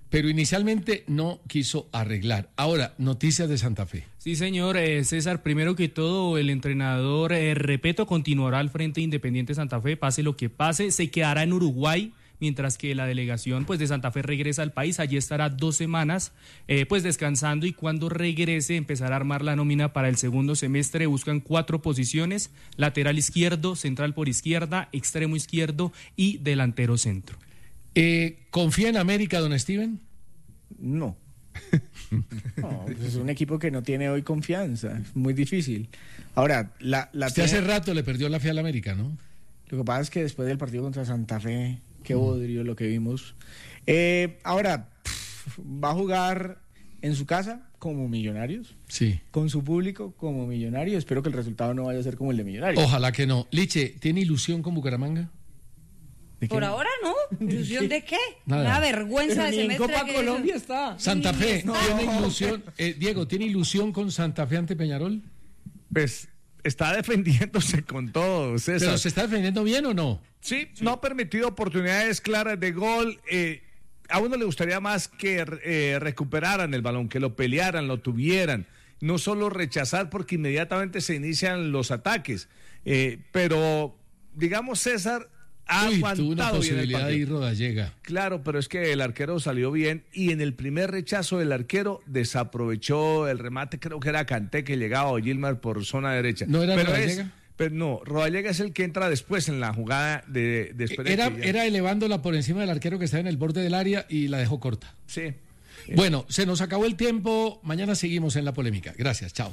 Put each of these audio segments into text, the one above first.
pero inicialmente no quiso arreglar. Ahora, noticias de Santa Fe. Sí, señor. César, primero que todo, el entrenador Repeto continuará al frente de Independiente Santa Fe, pase lo que pase, se quedará en Uruguay, mientras que la delegación pues de Santa Fe regresa al país. Allí estará 2 semanas pues descansando, y cuando regrese empezará a armar la nómina para el segundo semestre. Buscan 4 posiciones: lateral izquierdo, central por izquierda, extremo izquierdo y delantero centro. ¿Confía en América, don Steven? No. No, pues es un equipo que no tiene hoy confianza, es muy difícil. Ahora, Usted hace rato le perdió la fe al América, ¿no? Lo que pasa es que después del partido contra Santa Fe, qué bodrio lo que vimos. Ahora, va a jugar en su casa como Millonarios. Sí. Con su público como Millonarios. Espero que el resultado no vaya a ser como el de Millonarios. Ojalá que no. Liche, ¿tiene ilusión con Bucaramanga? Por ahora no. ¿Ilusión de qué? Nada. Una vergüenza de Ni en semestre. Copa Colombia está. Santa Fe, No. ¿tiene ilusión? Diego, ¿tiene ilusión con Santa Fe ante Peñarol? Pues está defendiéndose con todo, César. ¿Pero se está defendiendo bien o no? Sí, no ha permitido oportunidades claras de gol. A uno le gustaría más que recuperaran el balón, que lo pelearan, lo tuvieran. No solo rechazar, porque inmediatamente se inician los ataques. Pero, digamos, César ha tuvo una aguantado bien el posibilidad de partido. ir Rodallega. Claro, pero es que el arquero salió bien, y en el primer rechazo del arquero desaprovechó el remate. Creo que era Kanté que llegaba, o Gilmar por zona derecha. ¿No era pero Rodallega? Pero no, Rodallega es el que entra después en la jugada de después. Era elevándola por encima del arquero que estaba en el borde del área y la dejó corta. Sí. Bueno, se nos acabó el tiempo. Mañana seguimos en la polémica. Gracias, chao.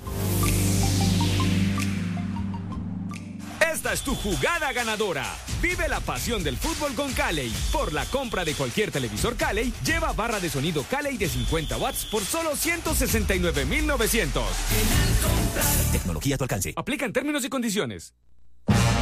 Esta es tu jugada ganadora. Vive la pasión del fútbol con Calley. Por la compra de cualquier televisor Calley, lleva barra de sonido Calley de 50 watts por solo 169.900. Tecnología a tu alcance. Aplican términos y condiciones.